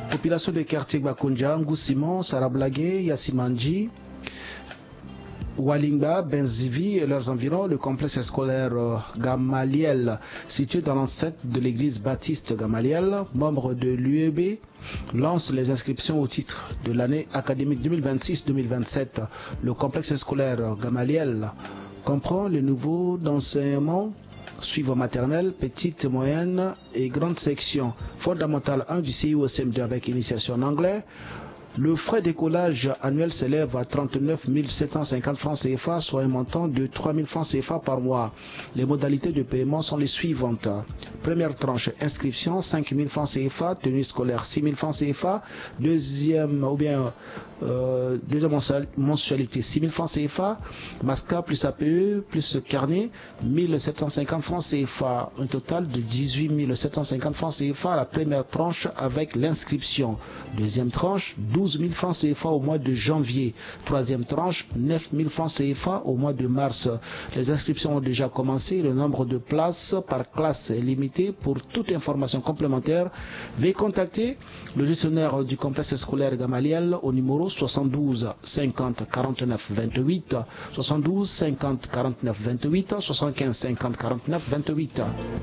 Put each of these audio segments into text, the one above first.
Population de quartier Bakonja, Ngou-Simon, Sarablagé, Yassimanji, Walingba, Benzivi et leurs environs, le complexe scolaire Gamaliel, situé dans l'enceinte de l'église baptiste Gamaliel, membre de l'UEB, lance les inscriptions au titre de l'année académique 2026-2027. Le complexe scolaire Gamaliel comprend les niveaux d'enseignement suivant maternelle, petite, moyenne et grande section. Fondamentale 1 du CIOSM2 avec initiation en anglais. Le frais d'écolage annuel s'élève à 39 750 francs CFA, soit un montant de 3 000 francs CFA par mois. Les modalités de paiement sont les suivantes. Première tranche, inscription 5 000 francs CFA, tenue scolaire 6 000 francs CFA, deuxième mensualité 6 000 francs CFA, MASCA plus APE plus carnet 1 750 francs CFA, un total de 18 750 francs CFA à la première tranche avec l'inscription. Deuxième tranche, 12 000 francs CFA au mois de janvier. Troisième tranche, 9 000 francs CFA au mois de mars. Les inscriptions ont déjà commencé. Le nombre de places par classe est limité. Pour toute information complémentaire, veuillez contacter le gestionnaire du complexe scolaire Gamaliel au numéro 72 50 49 28, 72 50 49 28, 75 50 49 28.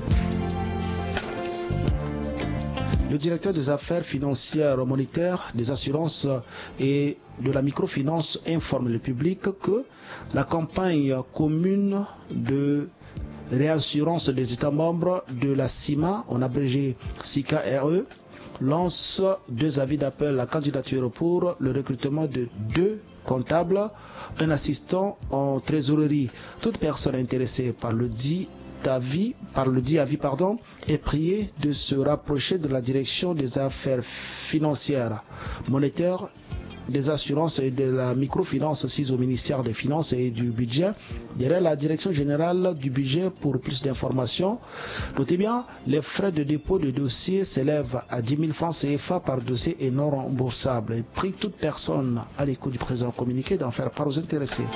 Le directeur des affaires financières monétaires, des assurances et de la microfinance informe le public que la campagne commune de réassurance des États membres de la CIMA, en abrégé SICA-RE, lance 2 avis d'appel à candidature pour le recrutement de 2 comptables, un assistant en trésorerie. Toute personne intéressée par le dit avis est prié de se rapprocher de la direction des affaires financières, monétaires, des assurances et de la microfinance assise au ministère des Finances et du Budget, derrière la direction générale du budget pour plus d'informations. Notez bien, les frais de dépôt de dossier s'élèvent à 10 000 francs CFA par dossier et non remboursable. Et prie toute personne à l'écoute du présent communiqué d'en faire part aux intéressés.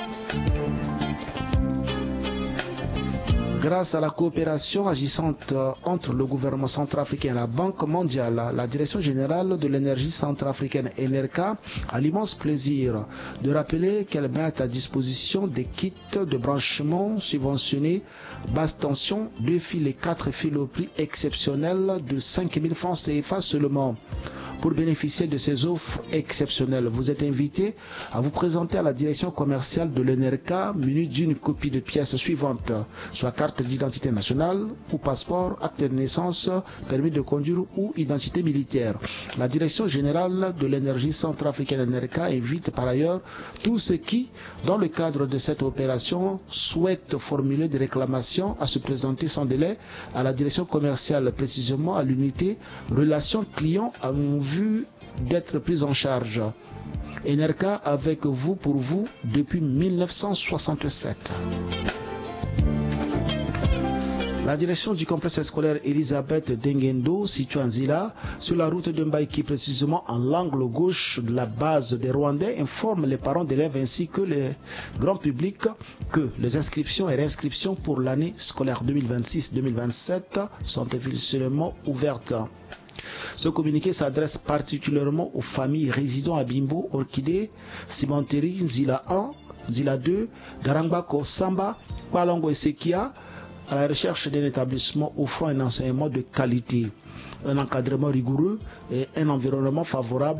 Grâce à la coopération agissante entre le gouvernement centrafricain et la Banque mondiale, la Direction générale de l'énergie centrafricaine ENERCA a l'immense plaisir de rappeler qu'elle met à disposition des kits de branchement subventionnés basse tension, 2 fils et 4 fils au prix exceptionnel de 5 000 francs CFA seulement. Pour bénéficier de ces offres exceptionnelles, vous êtes invité à vous présenter à la direction commerciale de l'ENERCA muni d'une copie de pièces suivantes, soit carte d'identité nationale ou passeport, acte de naissance, permis de conduire ou identité militaire. La direction générale de l'énergie centrafricaine ENERCA invite par ailleurs tous ceux qui, dans le cadre de cette opération, souhaitent formuler des réclamations à se présenter sans délai à la direction commerciale, précisément à l'unité relations clients en vue d'être prise en charge. ENERCA avec vous pour vous depuis 1967. La direction du complexe scolaire Elisabeth Dengendo, situé en Zila, sur la route de Mbaïki, précisément en l'angle gauche de la base des Rwandais, informe les parents d'élèves ainsi que le grand public que les inscriptions et réinscriptions pour l'année scolaire 2026-2027 sont officiellement ouvertes. Ce communiqué s'adresse particulièrement aux familles résidant à Bimbo, Orchidée, Cimenterie, Zila 1, Zila 2, Garambako, Samba, Palongo et Sekia, à la recherche d'un établissement offrant un enseignement de qualité, un encadrement rigoureux et un environnement favorable